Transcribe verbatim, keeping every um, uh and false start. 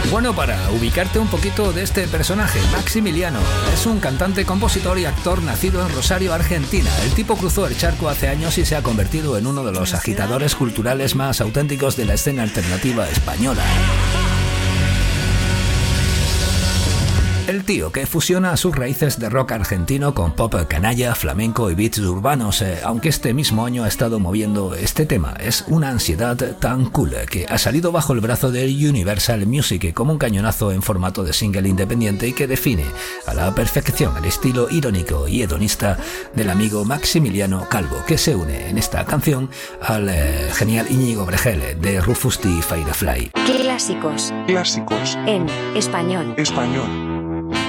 Bueno, para ubicarte un poquito de este personaje, Maximiliano es un cantante, compositor y actor nacido en Rosario, Argentina. El tipo cruzó el charco hace años y se ha convertido en uno de los agitadores culturales más auténticos de la escena alternativa española. El tío que fusiona sus raíces de rock argentino con pop canalla, flamenco y beats urbanos, eh, aunque este mismo año ha estado moviendo este tema. Es una ansiedad tan cool que ha salido bajo el brazo de Universal Music como un cañonazo en formato de single independiente y que define a la perfección el estilo irónico y hedonista del amigo Maximiliano Calvo, que se une en esta canción al eh, genial Íñigo Bregel de Rufus T. Firefly. Clásicos. Clásicos. En español. Español.